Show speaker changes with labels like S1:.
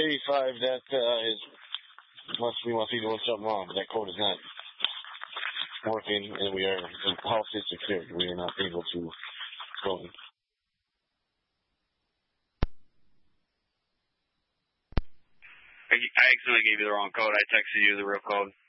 S1: 85, that is, we must be doing something wrong, but that code is not working, and the house is secured. We are not able to go in.
S2: I accidentally gave you the wrong code. I texted you the real code.